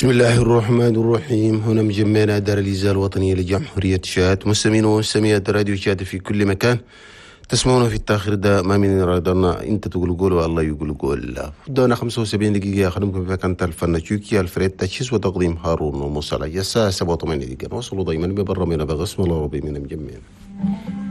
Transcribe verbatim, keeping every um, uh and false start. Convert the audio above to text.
بسم الله الرحمن الرحيم. هنا مجمعنا دار الإذاعة الوطنية لجمهورية تشاد. مستمعين ومستمعات راديو تشاد في كل مكان تسمعون في التاخير ده. ما من رادنا انت تقول قول والله يقول قول. دونا خمسة وسبعين دقيقة خدمكم في كانت الفن تشوكي الفريد تشيس وتقديم هارون ومصلى يسا سبعة وثمانين دقيقة. وصلوا دايما ببرمينا بغسم الله ربي من مجمعنا.